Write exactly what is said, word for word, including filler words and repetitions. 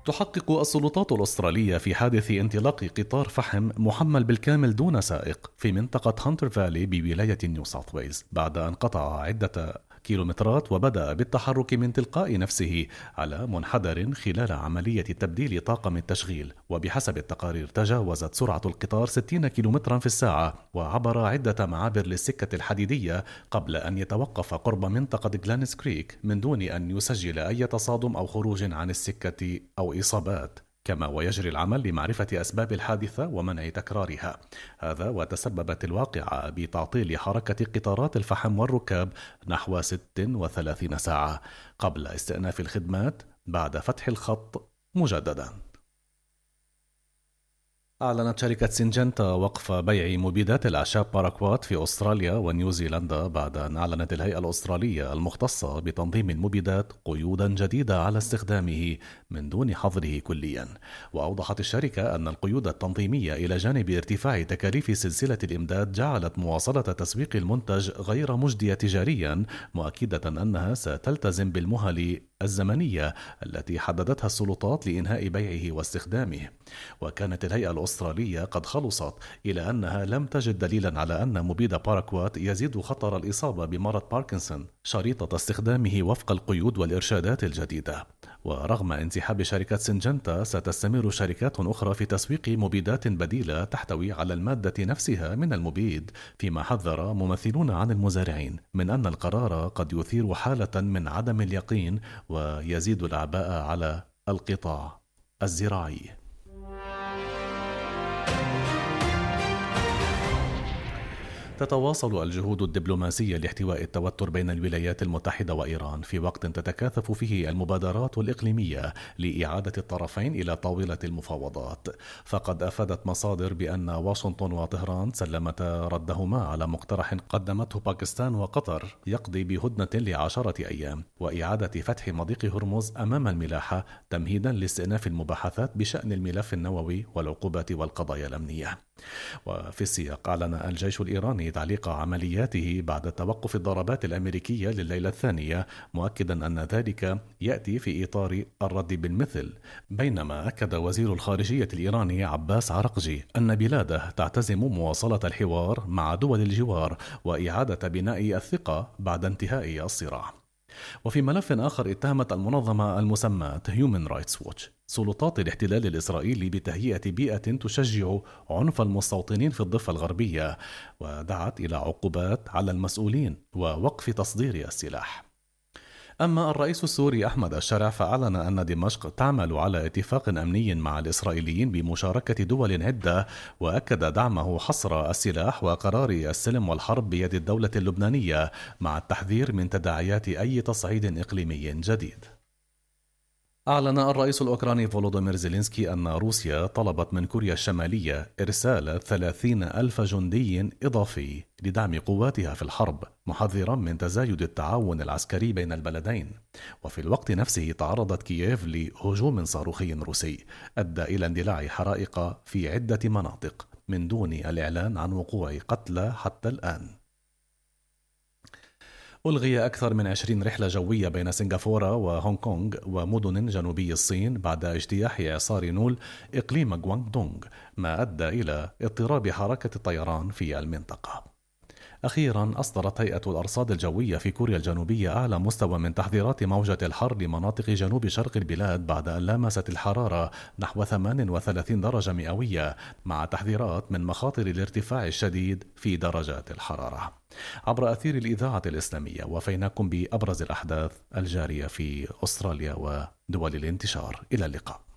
تحقق السلطات الأسترالية في حادث انطلاق قطار فحم محمل بالكامل دون سائق في منطقة هانتر فالي بولاية نيو ساوث ويلز بعد أن قطع عدة كيلومترات وبدأ بالتحرك من تلقاء نفسه على منحدر خلال عملية تبديل طاقم التشغيل. وبحسب التقارير تجاوزت سرعة القطار ستين كيلومترا في الساعة وعبر عدة معابر للسكة الحديدية قبل أن يتوقف قرب منطقة جلانس كريك من دون أن يسجل أي تصادم أو خروج عن السكة أو إصابات. كما ويجري العمل لمعرفة أسباب الحادثة ومنع تكرارها. هذا وتسببت الواقعة بتعطيل حركة قطارات الفحم والركاب نحو ست وثلاثين ساعة قبل استئناف الخدمات بعد فتح الخط مجددا. أعلنت شركة سينجنتا وقف بيع مبيدات الأعشاب باراكوات في أستراليا ونيوزيلندا بعد أن أعلنت الهيئة الأسترالية المختصة بتنظيم المبيدات قيودا جديدة على استخدامه من دون حظره كليا. وأوضحت الشركة أن القيود التنظيمية إلى جانب ارتفاع تكاليف سلسلة الإمداد جعلت مواصلة تسويق المنتج غير مجدية تجاريا، مؤكدة أنها ستلتزم بالمهل الزمنية التي حددتها السلطات لإنهاء بيعه واستخدامه. وكانت الهيئة الأسترالية قد خلصت إلى أنها لم تجد دليلا على أن مبيد باراكوات يزيد خطر الإصابة بمرض باركنسون شريطة استخدامه وفق القيود والإرشادات الجديدة. ورغم انسحاب شركة سينجنتا ستستمر شركات أخرى في تسويق مبيدات بديلة تحتوي على المادة نفسها من المبيد، فيما حذر ممثلون عن المزارعين من أن القرار قد يثير حالة من عدم اليقين ويزيد الأعباء على القطاع الزراعي. تتواصل الجهود الدبلوماسية لاحتواء التوتر بين الولايات المتحدة وإيران في وقت تتكاثف فيه المبادرات الإقليمية لإعادة الطرفين إلى طاولة المفاوضات. فقد أفادت مصادر بأن واشنطن وطهران سلمتا ردهما على مقترح قدمته باكستان وقطر يقضي بهدنة لعشرة أيام وإعادة فتح مضيق هرمز أمام الملاحة تمهيدا لاستئناف المباحثات بشأن الملف النووي والعقوبات والقضايا الأمنية. وفي السياق أعلن الجيش الإيراني تعليق عملياته بعد توقف الضربات الأمريكية لليلة الثانية، مؤكدا أن ذلك يأتي في إطار الرد بالمثل. بينما أكد وزير الخارجية الإيراني عباس عرقجي أن بلاده تعتزم مواصلة الحوار مع دول الجوار وإعادة بناء الثقة بعد انتهاء الصراع. وفي ملف آخر، اتهمت المنظمة المسماة هيومن رايتس ووتش سلطات الاحتلال الإسرائيلي بتهيئة بيئة تشجع عنف المستوطنين في الضفة الغربية، ودعت إلى عقوبات على المسؤولين ووقف تصدير السلاح. أما الرئيس السوري أحمد الشرع فأعلن أن دمشق تعمل على اتفاق أمني مع الإسرائيليين بمشاركة دول عدة، وأكد دعمه حصر السلاح وقرار السلم والحرب بيد الدولة اللبنانية، مع التحذير من تداعيات أي تصعيد إقليمي جديد. أعلن الرئيس الأوكراني فولودومير زيلينسكي أن روسيا طلبت من كوريا الشمالية إرسال ثلاثين ألف جندي إضافي لدعم قواتها في الحرب، محذرا من تزايد التعاون العسكري بين البلدين. وفي الوقت نفسه تعرضت كييف لهجوم صاروخي روسي أدى إلى اندلاع حرائق في عدة مناطق من دون الإعلان عن وقوع قتلى حتى الآن. ألغي أكثر من عشرين رحلة جوية بين سنغافورة وهونغ كونغ ومدن جنوبي الصين بعد اجتياح إعصار نول إقليم غوانغ دونغ، ما أدى إلى اضطراب حركة الطيران في المنطقة. أخيرا أصدرت هيئة الأرصاد الجوية في كوريا الجنوبية أعلى مستوى من تحذيرات موجة الحر لمناطق جنوب شرق البلاد بعد أن لامست الحرارة نحو ثمانية وثلاثين درجة مئوية، مع تحذيرات من مخاطر الارتفاع الشديد في درجات الحرارة. عبر أثير الإذاعة الإسلامية وفيناكم بأبرز الأحداث الجارية في أستراليا ودول الانتشار. إلى اللقاء.